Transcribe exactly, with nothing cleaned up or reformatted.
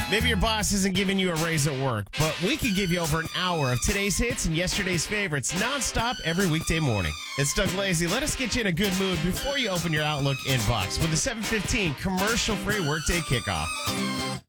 Maybe your boss isn't giving you a raise at work, but we could give you over an hour of today's hits and yesterday's favorites nonstop every weekday morning. It's Doug Lazy. Let us get you in a good mood before you open your Outlook inbox with the seven fifteen commercial-free workday kickoff.